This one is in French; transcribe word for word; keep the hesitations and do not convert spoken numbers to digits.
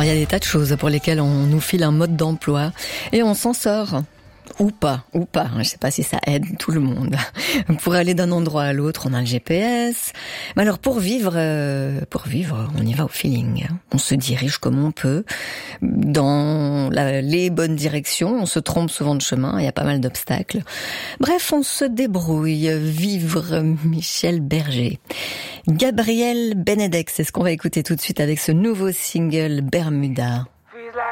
Alors il y a des tas de choses pour lesquelles on nous file un mode d'emploi et on s'en sort. Ou pas, ou pas. Je sais pas si ça aide tout le monde. Pour aller d'un endroit à l'autre, on a le G P S. Mais alors pour vivre, euh, pour vivre, on y va au feeling. On se dirige comme on peut dans la, les bonnes directions. On se trompe souvent de chemin. Il y a pas mal d'obstacles. Bref, on se débrouille. Vivre, Michel Berger. Gabriel Benedek, c'est ce qu'on va écouter tout de suite avec ce nouveau single Bermuda.